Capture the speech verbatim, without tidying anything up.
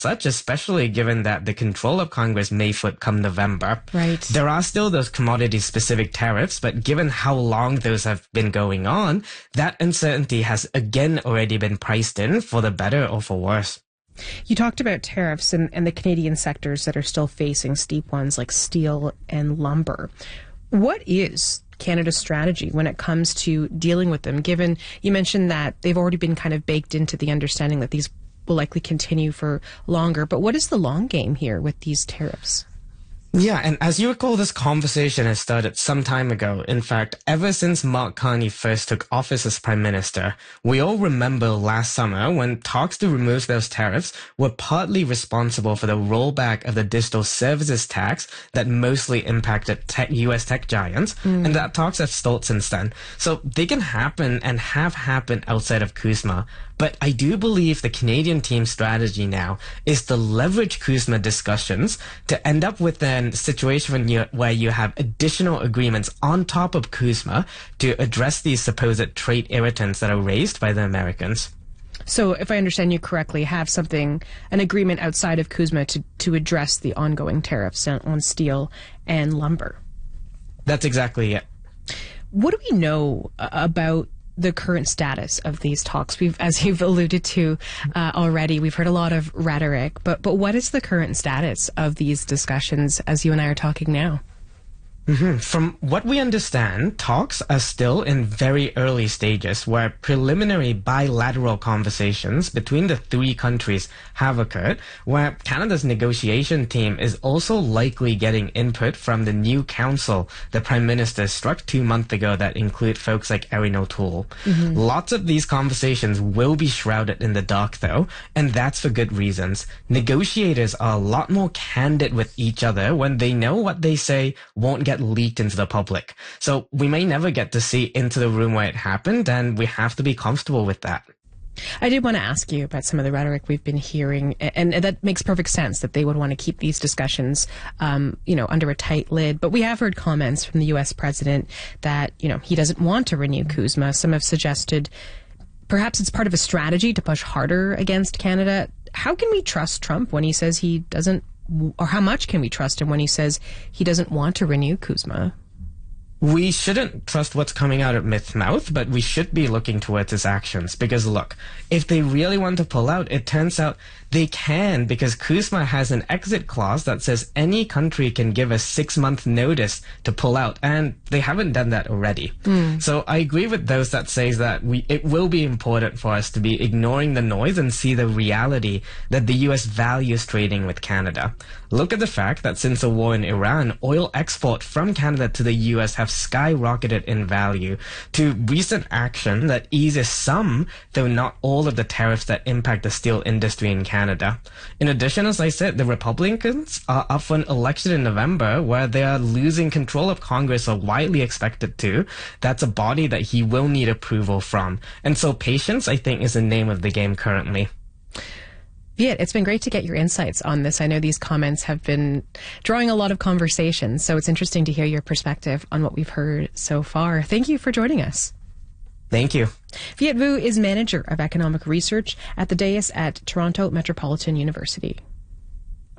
such, especially given that the control of Congress may flip come November. Right. There are still those commodity-specific tariffs, but given how long those have been going on, that uncertainty has again already been priced in for the better or for worse. You talked about tariffs and, and the Canadian sectors that are still facing steep ones like steel and lumber. What is Canada's strategy when it comes to dealing with them, given you mentioned that they've already been kind of baked into the understanding that these will likely continue for longer. But what is the long game here with these tariffs? Yeah, and as you recall, this conversation has started some time ago. In fact, ever since Mark Carney first took office as Prime Minister, we all remember last summer when talks to remove those tariffs were partly responsible for the rollback of the digital services tax that mostly impacted tech, U S tech giants, mm. and that talks have stalled since then. So they can happen and have happened outside of CUSMA. But I do believe the Canadian team's strategy now is to leverage CUSMA discussions to end up with a situation when you, where you have additional agreements on top of CUSMA to address these supposed trade irritants that are raised by the Americans. So if I understand you correctly, have something, an agreement outside of CUSMA to, to address the ongoing tariffs on, on steel and lumber. That's exactly it. What do we know about the current status of these talks? We've, as you've alluded to uh, already, we've heard a lot of rhetoric, but but what is the current status of these discussions as you and I are talking now? Mm-hmm. From what we understand, talks are still in very early stages where preliminary bilateral conversations between the three countries have occurred, where Canada's negotiation team is also likely getting input from the new council the Prime Minister struck two months ago that include folks like Erin O'Toole. Mm-hmm. Lots of these conversations will be shrouded in the dark, though, and that's for good reasons. Negotiators are a lot more candid with each other when they know what they say won't get leaked into the public. So we may never get to see into the room where it happened, and we have to be comfortable with that. I did want to ask you about some of the rhetoric we've been hearing, and that makes perfect sense that they would want to keep these discussions, um, you know, under a tight lid. But we have heard comments from the U S president that, you know, he doesn't want to renew CUSMA. Some have suggested perhaps it's part of a strategy to push harder against Canada. How can we trust Trump when he says he doesn't, or how much can we trust him when he says he doesn't want to renew CUSMA? We shouldn't trust what's coming out of his mouth, but we should be looking towards his actions. Because look, if they really want to pull out, it turns out they can, because CUSMA has an exit clause that says any country can give a six-month notice to pull out, and they haven't done that already. Mm. So I agree with those that says that we it will be important for us to be ignoring the noise and see the reality that the U S values trading with Canada. Look at the fact that since the war in Iran, oil export from Canada to the U S have skyrocketed in value, to recent action that eases some, though not all, of the tariffs that impact the steel industry in Canada. In addition, as I said, the Republicans are up for an election in November where they are losing control of Congress, or widely expected to. That's a body that he will need approval from. And so patience, I think, is the name of the game currently. Viet, it's been great to get your insights on this. I know these comments have been drawing a lot of conversation, so it's interesting to hear your perspective on what we've heard so far. Thank you for joining us. Thank you. Viet Vu is Manager of Economic Research at the D A I S at Toronto Metropolitan University.